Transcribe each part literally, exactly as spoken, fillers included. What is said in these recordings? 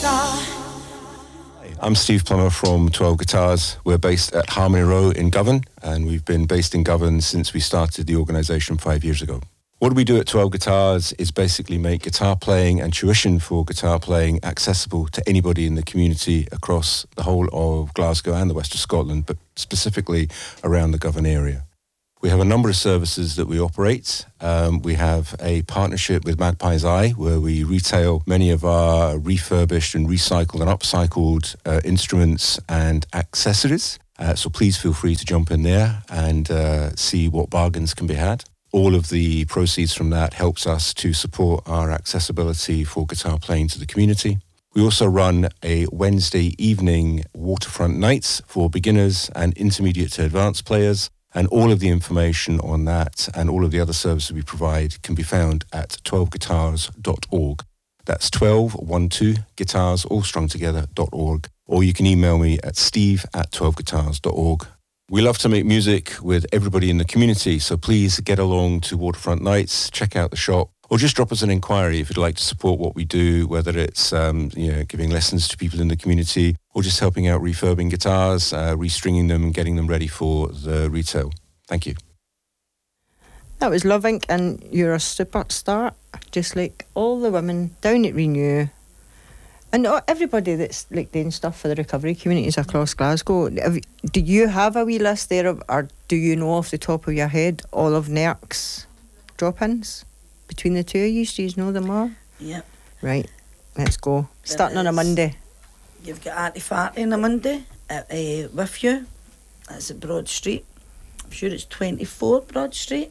I'm Steve Plummer from twelve Guitars. We're based at Harmony Row in Govan, and we've been based in Govan since we started the organisation five years ago. What we do at twelve Guitars is basically make guitar playing and tuition for guitar playing accessible to anybody in the community across the whole of Glasgow and the west of Scotland, but specifically around the Govan area. We have a number of services that we operate. Um, we have a partnership with Magpie's Eye, where we retail many of our refurbished and recycled and upcycled uh, instruments and accessories. Uh, so please feel free to jump in there and uh, see what bargains can be had. All of the proceeds from that helps us to support our accessibility for guitar playing to the community. We also run a Wednesday evening waterfront nights for beginners and intermediate to advanced players. And all of the information on that and all of the other services we provide can be found at twelve guitars dot org. That's twelve, one, two, guitars, all strung together, .org. Or you can email me at steve at twelve guitars dot org. We love to make music with everybody in the community, so please get along to Waterfront Nights, check out the shop, or just drop us an inquiry if you'd like to support what we do, whether it's um, you know, giving lessons to people in the community or just helping out refurbing guitars, uh, restringing them and getting them ready for the retail. Thank you. That was Lovink, and you're a superstar, just like all the women down at Renew and everybody that's like doing stuff for the recovery communities across Glasgow. Have, do you have a wee list there, of, or do you know off the top of your head all of N E R C's drop-ins? Between the two of you, do you know them all? Yep. Right, let's go. There Starting on a Monday. You've got Artie Farty on a Monday at, uh, with you. That's at Broad Street. I'm sure it's twenty-four Broad Street.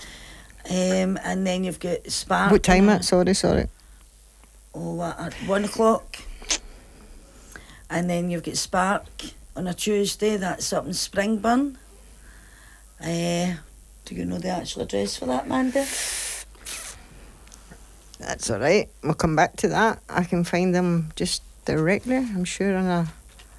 Um, and then you've got Spark. What time at? Sorry, sorry. Oh, at one o'clock. And then you've got Spark on a Tuesday. That's up in Springburn. Uh, do you know the actual address for that, Mandy? That's all right. We'll come back to that. I can find them just directly, I'm sure, on a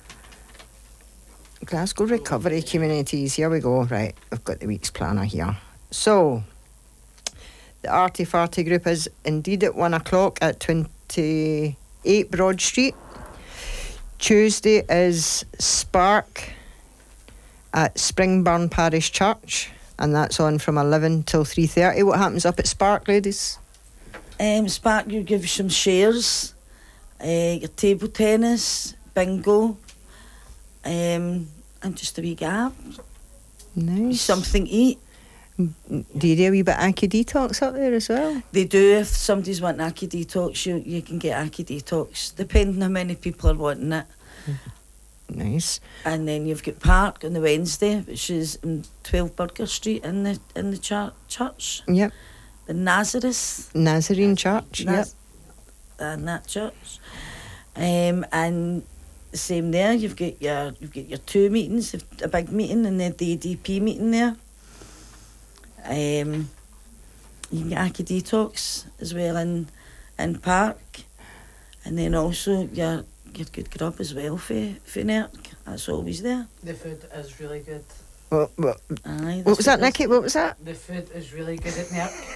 Glasgow Recovery Communities. Here we go. Right, I've got the week's planner here. So, the Arty Farty group is indeed at one o'clock at twenty-eight Broad Street. Tuesday is Spark at Springburn Parish Church, and that's on from eleven till three thirty. What happens up at Spark, ladies? Um, Spark, you give you some shares, uh, your table tennis, bingo, um, and just a wee gab. Nice. Something to eat. Do you do a wee bit of Aki Detox up there as well? They do. If somebody's wanting Aki Detox, you, you can get Aki Detox, depending how many people are wanting it. Nice. And then you've got Park on the Wednesday, which is in twelve Burger Street in the in the chur- church. Yep. The Nazareth. Nazarene Church, Naz- yep. And that church. Um, and same there, you've got your you've got your two meetings, a big meeting and then the A D P meeting there. Um, you can get Aki Detox as well in in Park. And then also your your good grub as well for, for N E R C. That's always there. The food is really good. What, what, Aye, what was that, Nicky? What was that? The food is really good at N E R C.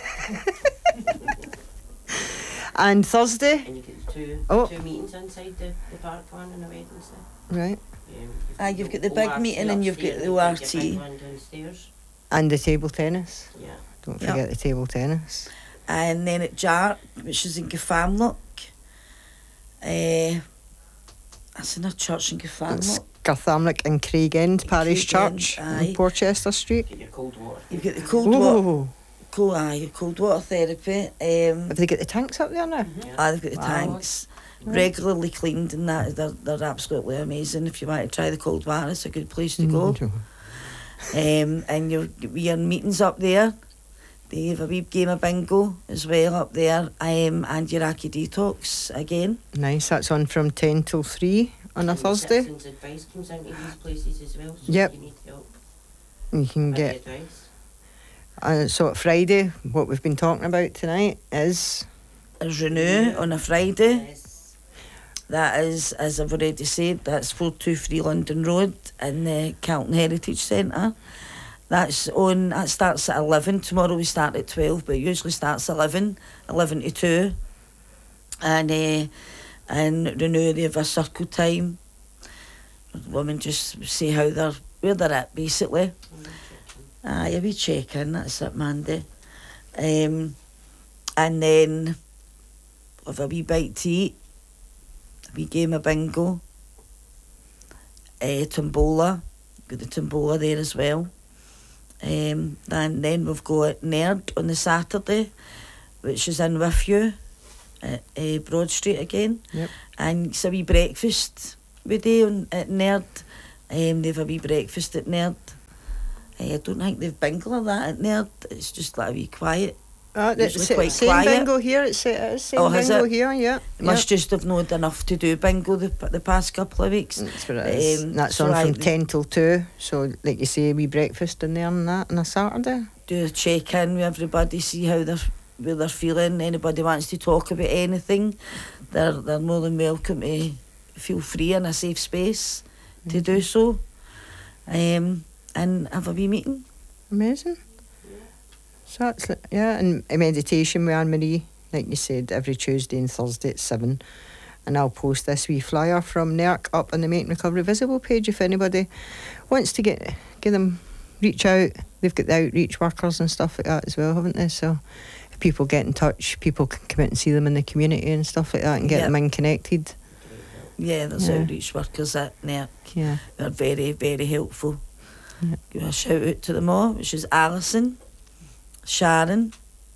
And Thursday? And you get two, oh. two meetings inside the, the park one on the Wednesday. Right. Um, Ah, you've got the big meeting and you've got the O R T. And the table tennis. Yeah. Don't Yep. forget the table tennis. And then at Jar, which is in Gafamlock. Uh, that's in a church in It's Gafamlock. Garthamlock and Craigend Parish Craigend, Church aye. on Porchester Street. Get your cold water. You've got the cold water, Oh, cold, aye, your cold water therapy. Um, have they got the tanks up there now? Yeah. aye, they've got the Wow. tanks. Regularly cleaned and that, they're, they're absolutely amazing. If you want to try the cold water, it's a good place to go. Mm. Um, and your your meetings up there. They have a wee game of bingo as well up there. Um, and your Aki Detox again. Nice, that's on from ten till three on a And the Thursday. citizens' advice comes into these places as well. So Yep. if you need help. You can with the get. advice. Uh, so at Friday, what we've been talking about tonight is There's Renew on a Friday. Yes. That is, as I've already said, that's four two three London Road in the Carlton Heritage Centre. That's on, that starts at eleven. Tomorrow we start at twelve, but it usually starts at eleven, eleven to two. And uh, and renew they have a circle time. Women just see how they're, where they're at, basically. Aye, a wee check-in, that's it, Mandy. Um, and then have a wee bite to eat, a wee game of bingo, uh, tombola, got the tombola there as well. Um, and then we've got Nerd on the Saturday, which is in with you at uh, Broad Street again. Yep. And it's a wee breakfast we do on, at Nerd. Um, they've a wee breakfast at Nerd. Uh, I don't think they've bingo like that at Nerd. It's just like a wee quiet. Uh, it's Usually sa- quite same quiet. bingo here. It's, it's same Oh, has bingo it? here. Yeah. Must just have known enough to do bingo the, the past couple of weeks. That's what it is. Um, That's so on I- from ten till two. So, like you say, we breakfast in there and that on a Saturday. Do a check-in with everybody, see how they're, where they're feeling. Anybody wants to talk about anything, they're, they're more than welcome to feel free in a safe space to do so. Um, and have a wee meeting. Amazing. So that's li- yeah, and a meditation with Anne Marie, like you said, every Tuesday and Thursday at seven. And I'll post this wee flyer from N E R C up on the Make Recovery Visible page if anybody wants to get get them reach out. They've got the outreach workers and stuff like that as well, haven't they? So if people get in touch, people can come out and see them in the community and stuff like that and get Yep. them in connected. Yeah, there's Yeah. outreach workers at N E R C. Yeah. They're very, very helpful. Yep. Give a shout out to them all, which is Alison, Sharon,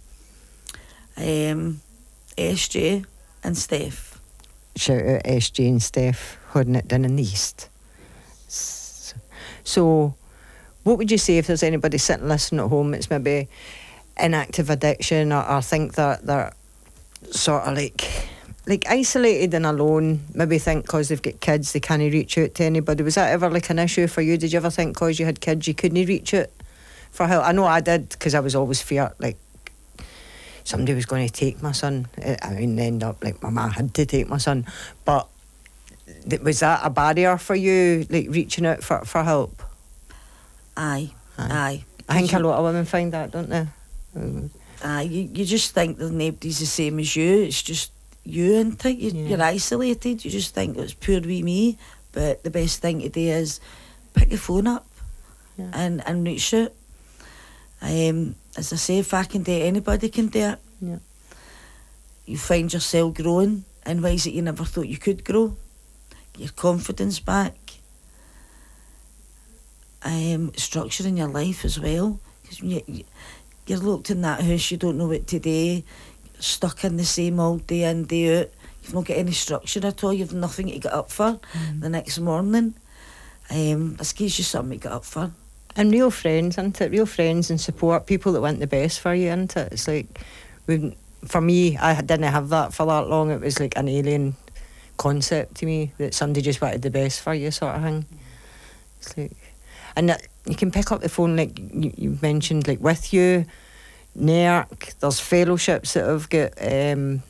um, S J and Steph. Shout out S J and Steph holding it down in the east. S- So, what would you say if there's anybody sitting listening at home that's maybe in active addiction or, or think that they're sort of like like isolated and alone, maybe think because they've got kids they can't reach out to anybody. Was that ever like an issue for you? Did you ever think because you had kids you couldn't reach out for help? I know I did, because I was always feared like somebody was going to take my son. I mean, end up like my ma had to take my son. But th- was that a barrier for you, like reaching out for, for help? Aye, Aye. aye. I think You- a lot of women find that, don't they? Um, Aye, you, you just think that nobody's the same as you. It's just you, isn't it? You, Yeah. You're isolated. You just think it's pure wee me. But the best thing to do is pick your phone up Yeah. and, and reach out. Um, as I say, if I can do it, anybody can do it. Yeah. You find yourself growing in ways that you never thought you could grow. Get your confidence back. Um, structure in your life as well. Because you, you, you're locked in that house, you don't know what to do, stuck in the same all day in, day out. You've not got any structure at all, you've nothing to get up for Mm. the next morning. Um, this gives you something to get up for. And real friends, isn't it? Real friends and support, people that want the best for you, isn't it? It's like, we've, for me, I didn't have that for that long. It was like an alien concept to me, that somebody just wanted the best for you, sort of thing. It's like, and that, you can pick up the phone, like you, you mentioned, like with you, N E R C, there's fellowships that have got um,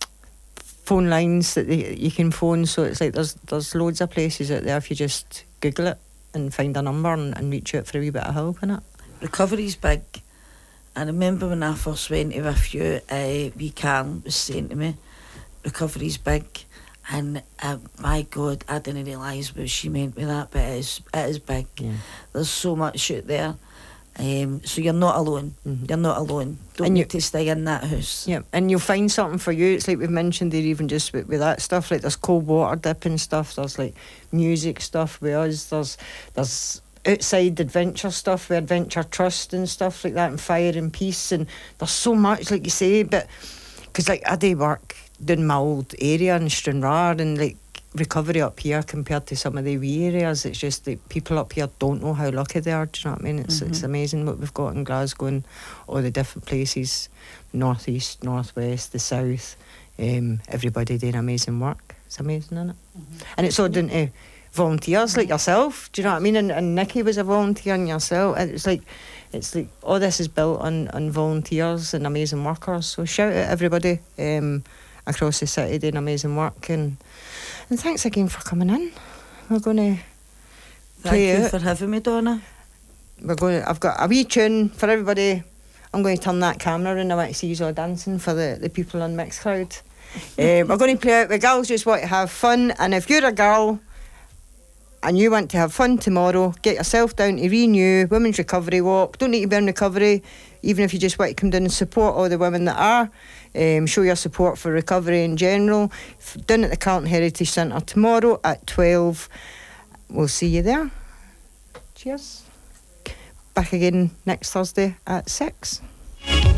phone lines that they, you can phone, so it's like there's there's loads of places out there if you just Google it and find a number and, and reach out for a wee bit of help in it. Recovery's big. I remember when I first went to with you, uh, wee Karen was saying to me, recovery's big. And uh, my God, I didn't realise what she meant with that, but it is, it is big. Yeah. There's so much out there. Um, so you're not alone. Mhm. You're not alone. Don't And need you- to stay in that house. Yeah, and you'll find something for you. It's like we've mentioned there, even just with, with that stuff, like there's cold water dipping stuff, there's like music stuff with us, there's there's outside adventure stuff with Adventure Trust and stuff like that, and Fire and Peace, and there's so much, like you say, but because like I do work doing my old area in Stranraer, and like recovery up here compared to some of the wee areas, it's just like people up here don't know how lucky they are. Do you know what I mean? It's it's Mhm. amazing what we've got in Glasgow and all the different places, north east, north west, the south. Um, everybody doing amazing work. It's amazing, isn't it? And it's all down to volunteers like yourself. Do you know what I mean? And, and Nikki was a volunteer, and yourself. And it's like it's like all this is built on on volunteers and amazing workers. So shout out everybody um, across the city doing amazing work, and and thanks again for coming in. We're going to Thank play you out. for having me, Donna. We're going. To, I've got a wee tune for everybody. I'm going to turn that camera and I want to see you all dancing for the, the people on Mixcloud. uh, we're going to play out. The girls just want to have fun, and if you're a girl and you want to have fun tomorrow, get yourself down to Renew Women's Recovery Walk. Don't need to be in recovery, even if you just want to come down and support all the women that are. Um, show your support for recovery in general. F- down at the Carlton Heritage Centre tomorrow at twelve. We'll see you there. Cheers. Back again next Thursday at six.